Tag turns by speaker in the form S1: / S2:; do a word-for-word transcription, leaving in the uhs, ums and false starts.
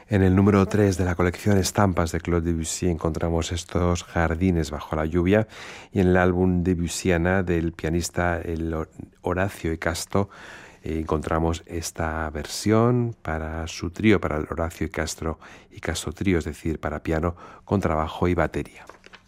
S1: En el número tres de la colección Estampas de Claude Debussy encontramos estos Jardines bajo la lluvia, y en el álbum Debussiana del pianista el Horacio y Castro eh, encontramos esta versión para su trío, para el Horacio y Castro y Castro trío, es decir, para piano, contrabajo y batería.